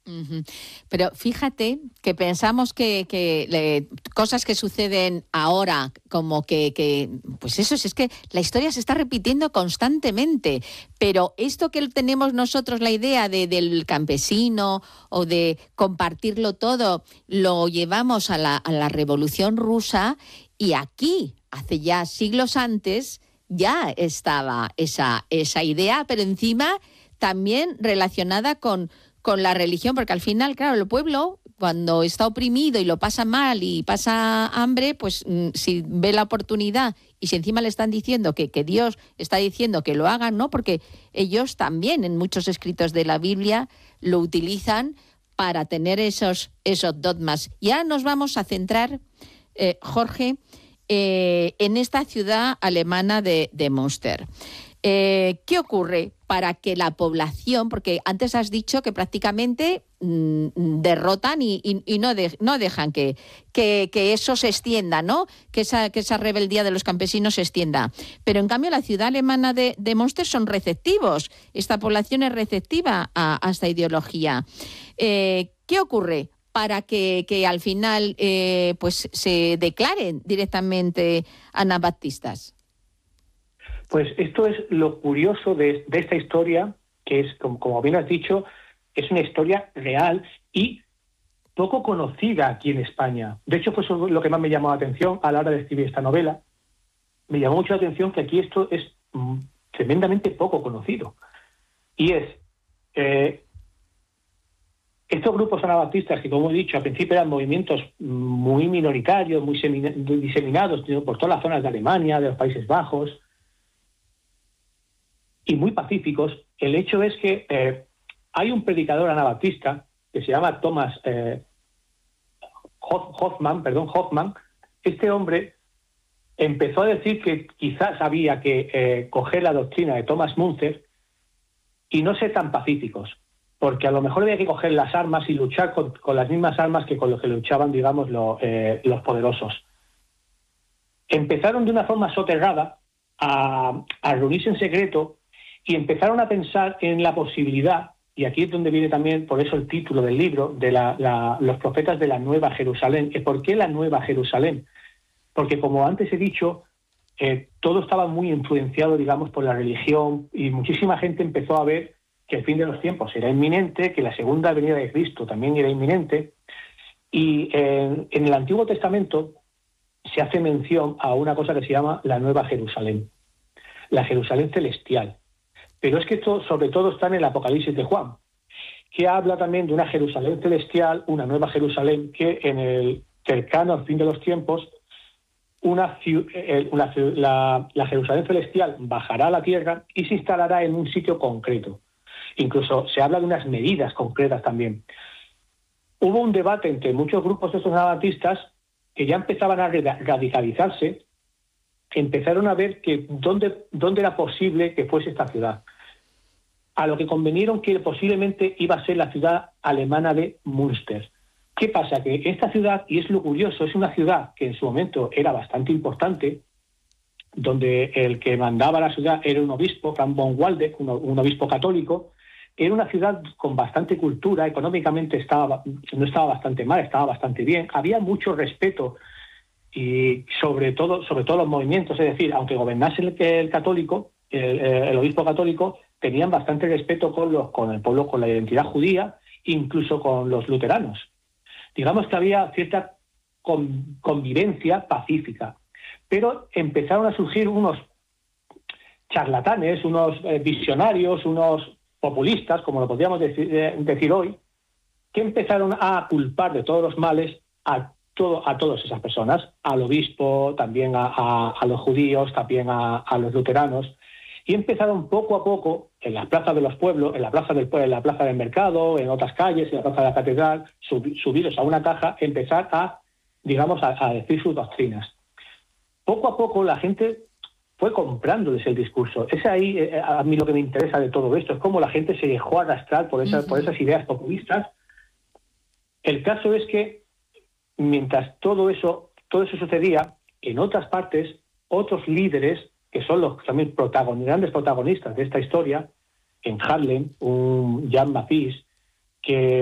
Ujú. Pero fíjate que pensamos que cosas que suceden ahora, como pues eso, es que la historia se está repitiendo constantemente, pero esto que tenemos nosotros, la idea del campesino o de compartirlo todo, lo llevamos a la Revolución Rusa y aquí, hace ya siglos antes, ya estaba esa idea, pero encima también relacionada con la religión, porque al final, claro, el pueblo, cuando está oprimido y lo pasa mal y pasa hambre, pues si ve la oportunidad y si encima le están diciendo que Dios está diciendo que lo hagan, ¿no? Porque ellos también en muchos escritos de la Biblia lo utilizan para tener esos dogmas. Ya nos vamos a centrar, Jorge, en esta ciudad alemana de Münster. ¿Qué ocurre para que la población, porque antes has dicho que prácticamente derrotan y no dejan que eso se extienda, ¿no? Que esa rebeldía de los campesinos se extienda. Pero en cambio la ciudad alemana de Münster son receptivos. Esta población es receptiva a esta ideología. ¿Qué ocurre para que al final pues se declaren directamente anabaptistas? Pues esto es lo curioso de esta historia, que es, como bien has dicho, es una historia real y poco conocida aquí en España. De hecho, fue eso lo que más me llamó la atención a la hora de escribir esta novela. Me llamó mucho la atención que aquí esto es tremendamente poco conocido. Y es estos grupos anabaptistas que, como he dicho, al principio eran movimientos muy minoritarios, muy diseminados por todas las zonas de Alemania, de los Países Bajos, y muy pacíficos. El hecho es que hay un predicador anabaptista que se llama Thomas Hoffmann. Este hombre empezó a decir que quizás había que coger la doctrina de Thomas Müntzer y no ser tan pacíficos, porque a lo mejor había que coger las armas y luchar con las mismas armas que con lo que luchaban, digamos, los poderosos. Empezaron de una forma soterrada a reunirse en secreto y empezaron a pensar en la posibilidad, y aquí es donde viene también, por eso el título del libro, de los profetas de la Nueva Jerusalén. ¿Por qué la Nueva Jerusalén? Porque, como antes he dicho, todo estaba muy influenciado, digamos, por la religión, y muchísima gente empezó a ver que el fin de los tiempos era inminente, que la segunda venida de Cristo también era inminente, y en el Antiguo Testamento se hace mención a una cosa que se llama la Nueva Jerusalén, la Jerusalén celestial. Pero es que esto sobre todo está en el Apocalipsis de Juan, que habla también de una Jerusalén celestial, una nueva Jerusalén, que en el cercano al fin de los tiempos, la Jerusalén celestial bajará a la tierra y se instalará en un sitio concreto. Incluso se habla de unas medidas concretas también. Hubo un debate entre muchos grupos de estos anabaptistas que ya empezaban a radicalizarse, empezaron a ver que dónde era posible que fuese esta ciudad. A lo que convinieron que posiblemente iba a ser la ciudad alemana de Münster. ¿Qué pasa? Que esta ciudad, y es lo curioso, es una ciudad que en su momento era bastante importante, donde el que mandaba la ciudad era un obispo, Franz von Waldeck, un obispo católico. Era una ciudad con bastante cultura, económicamente no estaba bastante mal, estaba bastante bien. Había mucho respeto y sobre todo los movimientos, es decir, aunque gobernase el católico, el obispo católico, tenían bastante respeto con el pueblo, con la identidad judía, incluso con los luteranos. Digamos que había cierta convivencia pacífica, pero empezaron a surgir unos charlatanes, unos visionarios, unos populistas, como lo podríamos decir hoy, que empezaron a culpar de todos los males a todas esas personas, al obispo, también a los judíos, también a los luteranos, y empezaron poco a poco, en las plazas de los pueblos, en la plaza del pueblo, en la plaza del mercado, en otras calles, en la plaza de la catedral, subidos a una caja, empezar a decir sus doctrinas. Poco a poco la gente fue comprándoles el discurso. Es ahí a mí lo que me interesa de todo esto, es cómo la gente se dejó arrastrar por esas ideas populistas. El caso es que mientras todo eso sucedía, en otras partes, otros líderes, que son los también grandes protagonistas de esta historia, en Haarlem, un Jan Matthys, que